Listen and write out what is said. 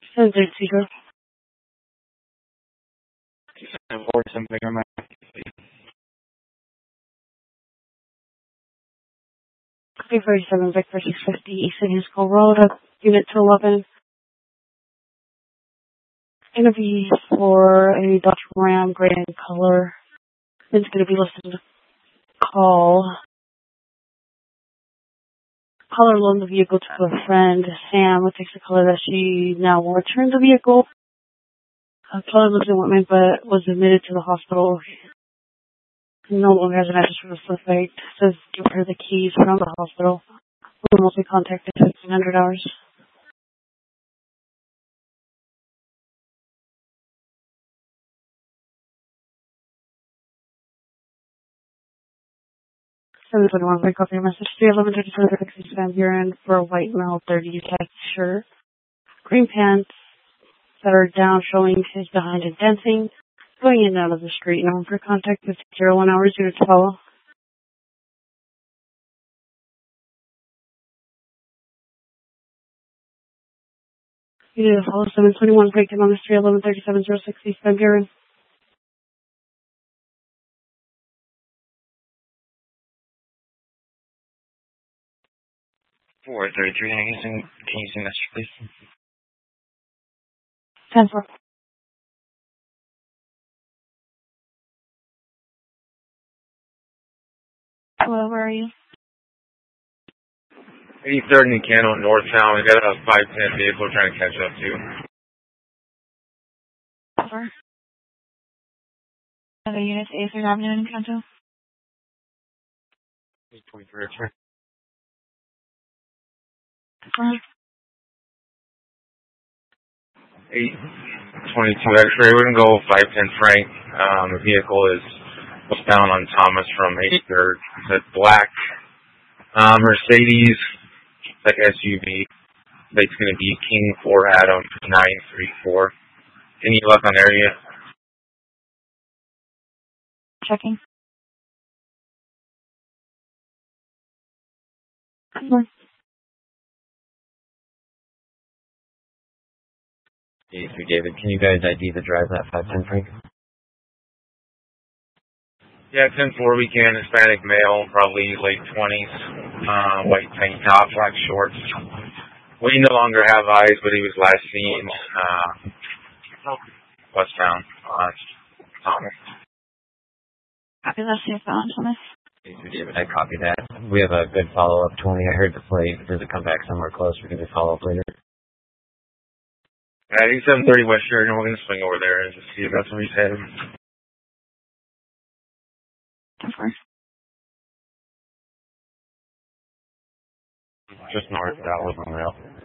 730. And 47 bigger man. Okay, 47 Victor 650 East Indian School Road, unit 211. Gonna be for a Dodge Ram, gray in color. It's gonna be listed to call. Caller loaned the vehicle to a friend, Sam, who takes the color that she now will return the vehicle. Caller lives in Whitman, but was admitted to the hospital. No longer has an address for the suspect. Says give her the keys from the hospital. We'll mostly contact at 1500 hours. Send this one by copy message. 311 Sam Buren for a white male 30 tech shirt. Green pants that are down showing his behind and dancing. Going in and out of the street. Number for contact is 01 hours unit to follow. You need to follow 721 break-in on the 311-3706 East Van Buren. 433, can you see message, please? 10-4. Hello, where are you? 83rd and Cano, Northtown. We got a 510 vehicle trying to catch up to. Over. Other units, 83rd Avenue in Canto. 23 return. 822 X-ray. We're gonna go 510 Frank. The vehicle was found on Thomas from 83rd. It's a black Mercedes, like SUV. It's gonna be King 4 Adam 934. Any luck on area? Checking. David, can you guys ID the drive that 510 Frank? Yeah, 10-4 weekend, Hispanic male, probably late 20s, white tank top, black shorts. We no longer have eyes, but he was last seen westbound Thomas. Copy that, see if that on Thomas. David, I copy that. We have a good follow-up, 20. I heard the plate. Does it come back somewhere close? We can do follow-up later. I think 730 West Sheridan, we're going to swing over there and just see if that's where he's headed. 10-4. Just north of Dallas Monroe.